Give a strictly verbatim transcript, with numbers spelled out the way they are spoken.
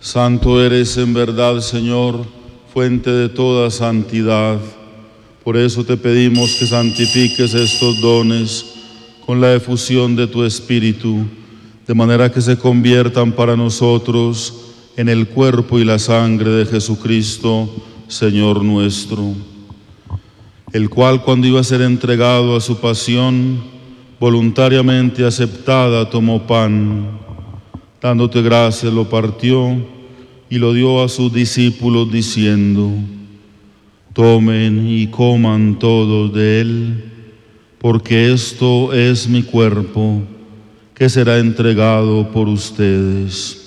Santo eres en verdad, Señor, fuente de toda santidad. Por eso te pedimos que santifiques estos dones con la efusión de tu Espíritu, de manera que se conviertan para nosotros en el cuerpo y la sangre de Jesucristo, Señor nuestro, el cual, cuando iba a ser entregado a su pasión, voluntariamente aceptada, tomó pan, dándote gracias, lo partió y lo dio a sus discípulos, diciendo: tomen y coman todos de él, porque esto es mi cuerpo, que será entregado por ustedes.